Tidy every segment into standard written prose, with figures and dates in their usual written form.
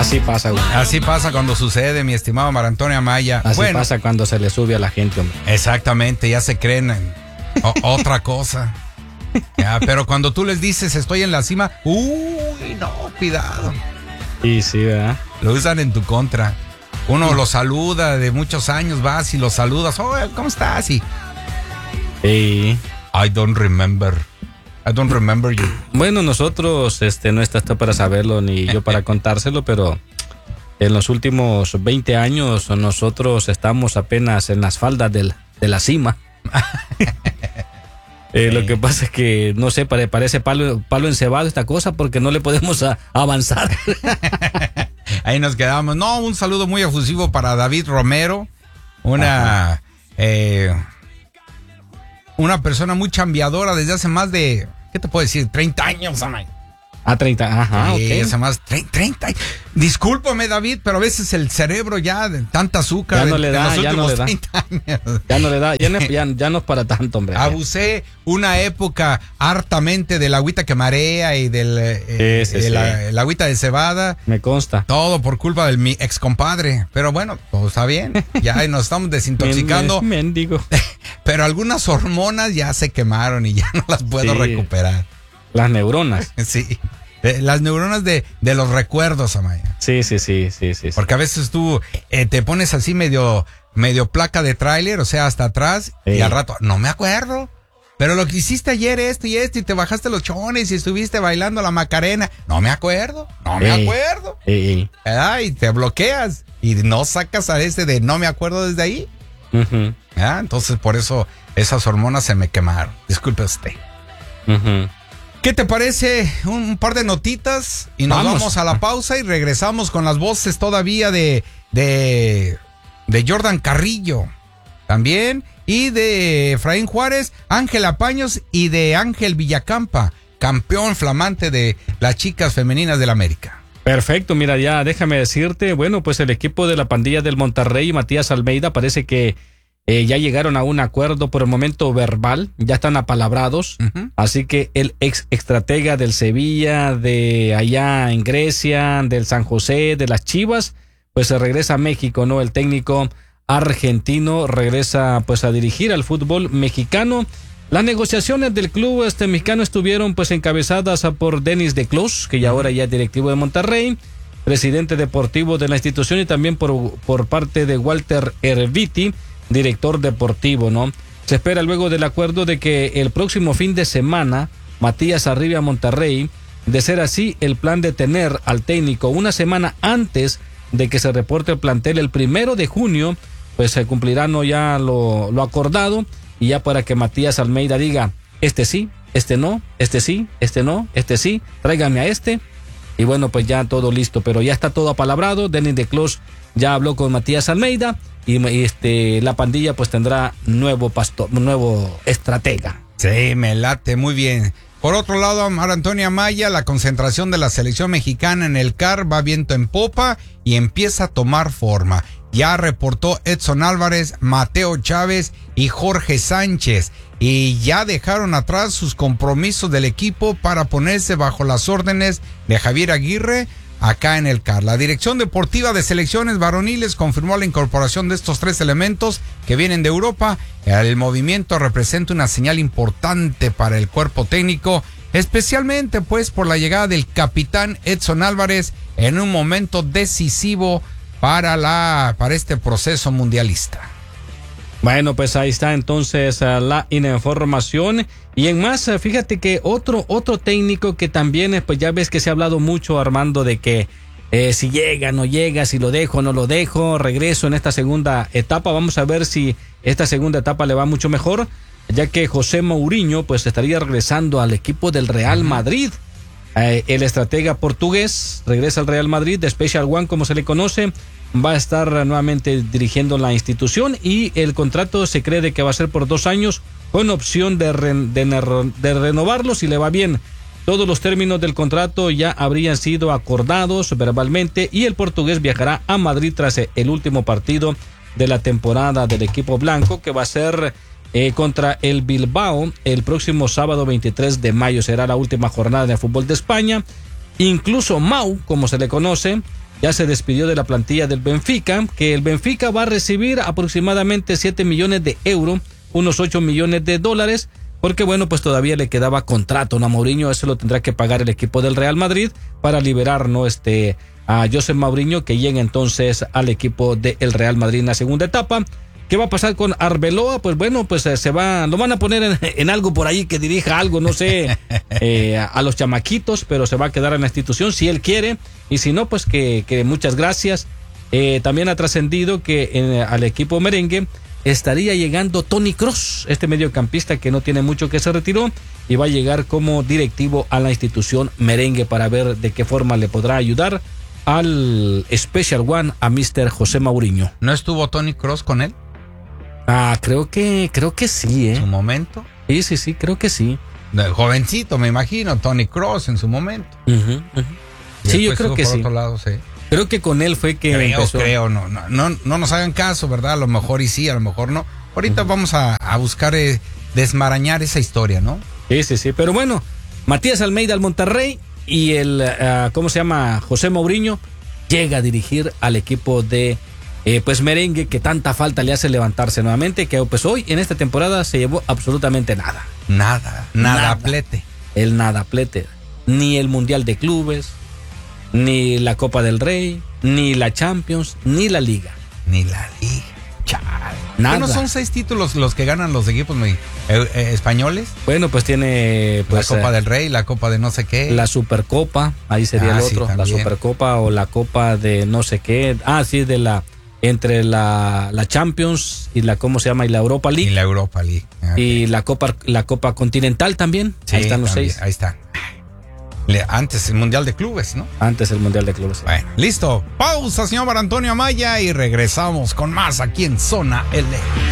Así pasa, güey. Así pasa cuando sucede, mi estimado Mar Antonio Amaya. Así pasa cuando se le sube a la gente, hombre. Exactamente, ya se creen en otra cosa. Ya, pero cuando tú les dices estoy en la cima, uy, no, cuidado. Y sí, ¿verdad? Lo usan en tu contra. Uno lo saluda de muchos años, vas y lo saludas. Oh, ¿cómo estás? Y I don't remember you. Bueno, nosotros, no estás tú para saberlo ni yo para contárselo, pero en los últimos 20 años nosotros estamos apenas en las faldas de la cima. Lo que pasa es que, no sé, parece palo encebado esta cosa porque no le podemos avanzar. Ahí nos quedamos. No, un saludo muy efusivo para David Romero, una persona muy chambeadora desde hace más de, ¿qué te puedo decir? 30 años, Amay. 30, ajá, sí, ok. Hace más 30. Discúlpame, David, pero a veces el cerebro ya de tanta azúcar ya no le da, en los ya no últimos le da. 30 años. Ya no le da, ya no es para tanto, hombre. Abusé una época hartamente de la agüita que marea y del la agüita de cebada. Me consta. Todo por culpa de mi ex compadre. Pero bueno, todo está bien. Ya nos estamos desintoxicando. Mendigo. Pero algunas hormonas ya se quemaron y ya no las puedo recuperar. Las neuronas. Sí. Las neuronas de los recuerdos, Amaya. Sí. Porque a veces tú te pones así medio placa de tráiler, o sea, hasta atrás, y al rato, no me acuerdo. Pero lo que hiciste ayer, esto y te bajaste los chones y estuviste bailando la Macarena. No me acuerdo. ¿Verdad? Y te bloqueas y no sacas a ese de no me acuerdo desde ahí. Uh-huh. ¿Verdad? Entonces, por eso esas hormonas se me quemaron. Disculpe usted. Uh-huh. ¿Qué te parece? Un par de notitas y nos vamos a la pausa y regresamos con las voces todavía de Jordan Carrillo también y de Efraín Juárez, Ángel Apaños y de Ángel Villacampa, campeón flamante de las chicas femeninas del América. Perfecto, mira, ya déjame decirte, bueno, pues el equipo de la pandilla del Monterrey, Matías Almeida, parece que ya llegaron a un acuerdo por el momento verbal, ya están apalabrados, así que el ex estratega del Sevilla, de allá en Grecia, del San José, de las Chivas, pues se regresa a México, ¿no? El técnico argentino regresa pues a dirigir al fútbol mexicano. Las negociaciones del club mexicano estuvieron pues encabezadas por Denis de Clos, que ya ahora ya es directivo de Monterrey, presidente deportivo de la institución, y también por parte de Walter Erviti, director deportivo, ¿no? Se espera luego del acuerdo de que el próximo fin de semana Matías arribe a Monterrey. De ser así, el plan de tener al técnico una semana antes de que se reporte el plantel el 1 de junio, pues se cumplirá no ya lo acordado, y ya para que Matías Almeida diga, este sí, este no, este sí, este no, este sí, tráigame a este, y bueno, pues ya todo listo, pero ya está todo apalabrado. Denis de Clos ya habló con Matías Almeida, y la pandilla pues tendrá nuevo estratega. Sí, me late muy bien. Por otro lado, Mar Antonio Amaya, la concentración de la selección mexicana en el CAR va viento en popa y empieza a tomar forma. Ya reportó Edson Álvarez, Mateo Chávez y Jorge Sánchez, y ya dejaron atrás sus compromisos del equipo para ponerse bajo las órdenes de Javier Aguirre acá en el CAR. La Dirección Deportiva de Selecciones Varoniles confirmó la incorporación de estos 3 elementos que vienen de Europa. El movimiento representa una señal importante para el cuerpo técnico, especialmente pues por la llegada del capitán Edson Álvarez en un momento decisivo para este proceso mundialista. Bueno, pues ahí está entonces la información. Y en más, fíjate que otro técnico que también, pues ya ves que se ha hablado mucho, Armando, de que si llega, no llega, si lo dejo, no lo dejo, regreso en esta segunda etapa. Vamos a ver si esta segunda etapa le va mucho mejor, ya que José Mourinho pues estaría regresando al equipo del Real Madrid. El estratega portugués regresa al Real Madrid, de Special One como se le conoce, va a estar nuevamente dirigiendo la institución, y el contrato se cree de que va a ser por 2 años con opción de renovarlo si le va bien. Todos los términos del contrato ya habrían sido acordados verbalmente, y el portugués viajará a Madrid tras el último partido de la temporada del equipo blanco, que va a ser contra el Bilbao el próximo sábado 23 de mayo. Será la última jornada de fútbol de España. Incluso Mau, como se le conoce, ya se despidió de la plantilla del Benfica, que el Benfica va a recibir aproximadamente 7 millones de euros, unos 8 millones de dólares, porque bueno, pues todavía le quedaba contrato, ¿no? A Mourinho, eso lo tendrá que pagar el equipo del Real Madrid para liberar, ¿no? A José Mourinho, que llega entonces al equipo del Real Madrid en la segunda etapa. ¿Qué va a pasar con Arbeloa? Pues bueno, pues lo van a poner en algo por ahí, que dirija algo, no sé, a los chamaquitos, pero se va a quedar en la institución si él quiere, y si no, pues que muchas gracias. También ha trascendido que al equipo merengue estaría llegando Toni Kroos, este mediocampista que no tiene mucho, que se retiró, y va a llegar como directivo a la institución merengue para ver de qué forma le podrá ayudar al Special One, a Mr. José Mourinho. ¿No estuvo Toni Kroos con él? Creo que sí, ¿En su momento? Sí, creo que sí. Jovencito, me imagino, Toni Kroos en su momento. Sí, yo creo que sí. Otro lado, sí. Creo que con él fue que empezó. No nos hagan caso, ¿verdad? A lo mejor y sí, a lo mejor no. Ahorita vamos a buscar desmarañar esa historia, ¿no? Sí, pero bueno, Matías Almeida al Monterrey y José Mourinho llega a dirigir al equipo de merengue, que tanta falta le hace levantarse nuevamente, que pues hoy en esta temporada se llevó absolutamente nada. Nada plete. El nada plete. Ni el Mundial de Clubes, ni la Copa del Rey, ni la Champions, ni la Liga. Chale. Nada. ¿No son 6 títulos los que ganan los equipos españoles? Bueno, pues tiene la Copa del Rey, la Copa de no sé qué. La Supercopa, ahí sería el otro. Sí, la Supercopa o la Copa de no sé qué. Sí, entre la Champions y la y la Europa League. Y la Europa League. Okay. Y la Copa Continental también. Sí, ahí están los también, 6. Ahí está. Antes el Mundial de Clubes, ¿no? Antes el Mundial de Clubes. Bueno, listo. Pausa, señor Mar Antonio Amaya, y regresamos con más aquí en Zona L. En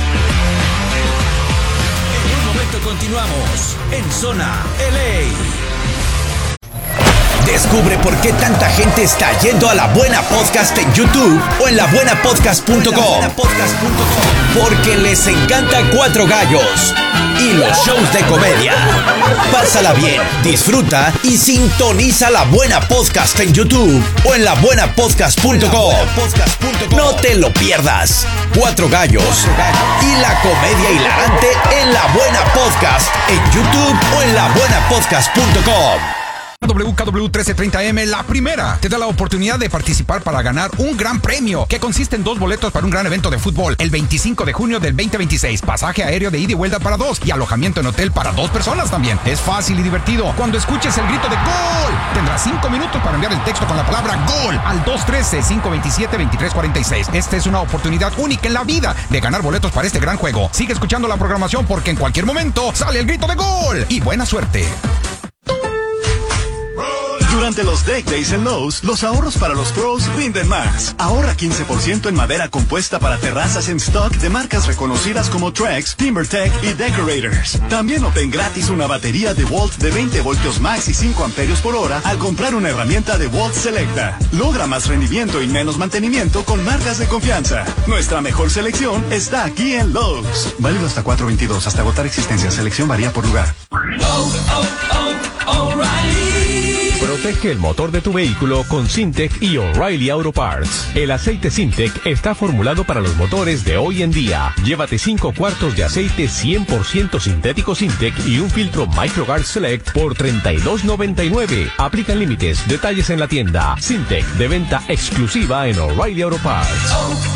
un momento continuamos en Zona LA. Descubre por qué tanta gente está yendo a La Buena Podcast en YouTube o en labuenapodcast.com. Porque les encanta Cuatro Gallos y los shows de comedia. Pásala bien, disfruta y sintoniza La Buena Podcast en YouTube o en labuenapodcast.com. No te lo pierdas. Cuatro Gallos y la comedia hilarante en La Buena Podcast en YouTube o en labuenapodcast.com. WKW 1330M, la primera, te da la oportunidad de participar para ganar un gran premio, que consiste en 2 boletos para un gran evento de fútbol el 25 de junio del 2026, pasaje aéreo de ida y vuelta para 2 y alojamiento en hotel para 2 personas también. Es fácil y divertido. Cuando escuches el grito de ¡Gol!, tendrás 5 minutos para enviar el texto con la palabra ¡Gol! al 213-527-2346. Esta es una oportunidad única en la vida de ganar boletos para este gran juego. Sigue escuchando la programación, porque en cualquier momento sale el grito de ¡Gol! Y buena suerte. Durante los Deck Days en Lowe's, los ahorros para los pros rinden más. Ahorra 15% en madera compuesta para terrazas en stock de marcas reconocidas como Trex, TimberTech y Decorators. También obtén gratis una batería DeWalt de 20 voltios max y 5 amperios por hora al comprar una herramienta DeWalt Selecta. Logra más rendimiento y menos mantenimiento con marcas de confianza. Nuestra mejor selección está aquí en Lowe's. Válido hasta 4/22, hasta agotar existencia. Selección varía por lugar. Protege el motor de tu vehículo con Syntec y O'Reilly Auto Parts. El aceite Syntec está formulado para los motores de hoy en día. Llévate 5 cuartos de aceite 100% sintético Syntec y un filtro MicroGuard Select por $32.99. Aplican límites. Detalles en la tienda. Syntec, de venta exclusiva en O'Reilly Auto Parts.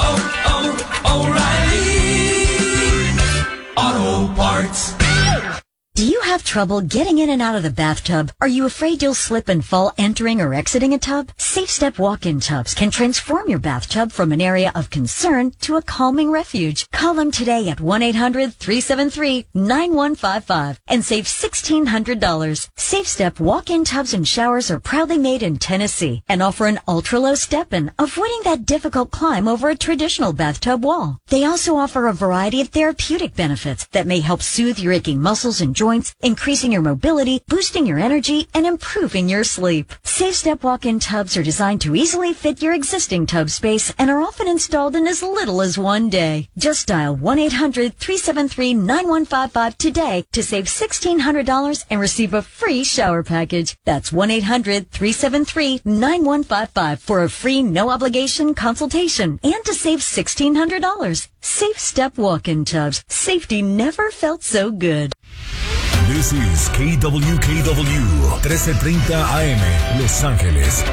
O'Reilly Auto Parts. Do you have trouble getting in and out of the bathtub? Are you afraid you'll slip and fall entering or exiting a tub? SafeStep walk-in tubs can transform your bathtub from an area of concern to a calming refuge. Call them today at 1-800-373-9155 and save $1,600. SafeStep walk-in tubs and showers are proudly made in Tennessee and offer an ultra-low step-in, avoiding that difficult climb over a traditional bathtub wall. They also offer a variety of therapeutic benefits that may help soothe your aching muscles and joints joints, increasing your mobility, boosting your energy, and improving your sleep. SafeStep walk-in tubs are designed to easily fit your existing tub space and are often installed in as little as 1 day. Just dial 1-800-373-9155 today to save $1,600 and receive a free shower package. That's 1-800-373-9155 for a free no-obligation consultation and to save $1,600. SafeStep walk-in tubs. Safety never felt so good. This is KWKW 1330 AM, Los Ángeles.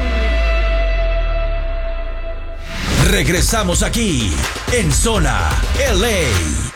Regresamos aquí, en Zona LA.